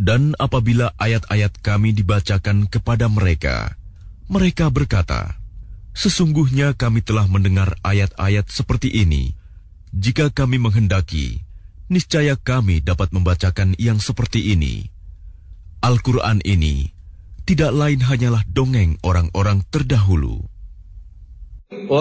Dan apabila ayat-ayat kami dibacakan kepada mereka, mereka berkata, "Sesungguhnya kami telah mendengar ayat-ayat seperti ini. Jika kami menghendaki, niscaya kami dapat membacakan yang seperti ini." Al-Quran ini tidak lain hanyalah dongeng orang-orang terdahulu.